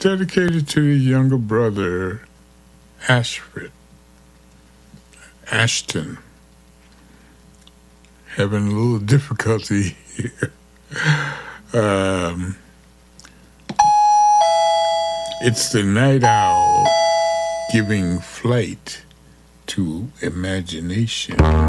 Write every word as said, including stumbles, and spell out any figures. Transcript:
dedicated to the younger brother, Ashford Ashton. Having a little difficulty here. Um, it's the night owl giving flight to imagination.